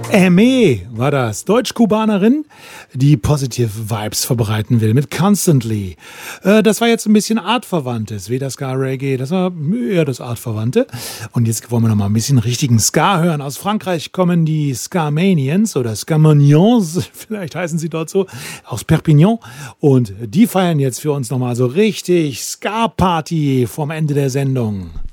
Aimee war das, Deutsch-Kubanerin, die positive Vibes verbreiten will mit Constantly. Das war jetzt ein bisschen Artverwandtes, wie das Ska-Reggae, das war eher das Artverwandte. Und jetzt wollen wir noch mal ein bisschen richtigen Ska hören. Aus Frankreich kommen die Ska-Manians oder Ska-Manions, vielleicht heißen sie dort so, aus Perpignan. Und die feiern jetzt für uns noch mal so richtig Ska-Party vom Ende der Sendung.